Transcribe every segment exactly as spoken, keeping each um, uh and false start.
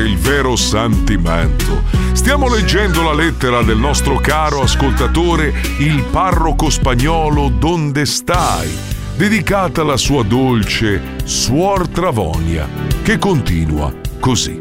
il vero sentimento. Stiamo leggendo la lettera del nostro caro ascoltatore, il parroco spagnolo Donde stai, dedicata alla sua dolce Suor Travonia, che continua così.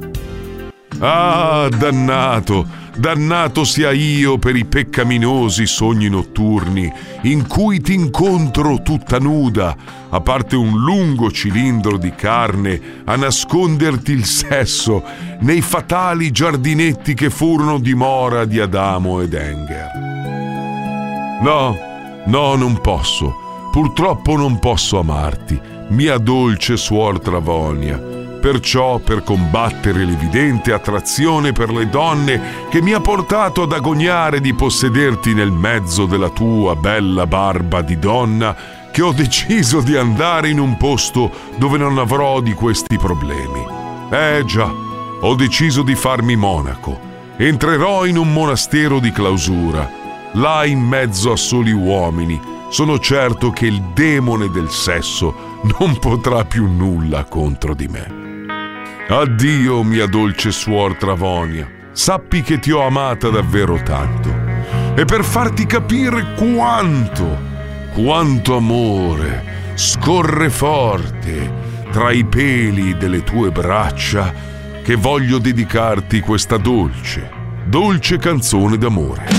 Ah, dannato! Dannato sia io per i peccaminosi sogni notturni in cui ti incontro tutta nuda, a parte un lungo cilindro di carne a nasconderti il sesso nei fatali giardinetti che furono dimora di Adamo ed Enger. No, no, non posso. Purtroppo non posso amarti, mia dolce Suor Travonia. Perciò, per combattere l'evidente attrazione per le donne che mi ha portato ad agognare di possederti nel mezzo della tua bella barba di donna, che ho deciso di andare in un posto dove non avrò di questi problemi. Eh già, ho deciso di farmi monaco. Entrerò in un monastero di clausura. Là in mezzo a soli uomini, sono certo che il demone del sesso non potrà più nulla contro di me. Addio, mia dolce Suor Travonia, sappi che ti ho amata davvero tanto. E per farti capire quanto, quanto amore scorre forte tra i peli delle tue braccia, che voglio dedicarti questa dolce, dolce canzone d'amore.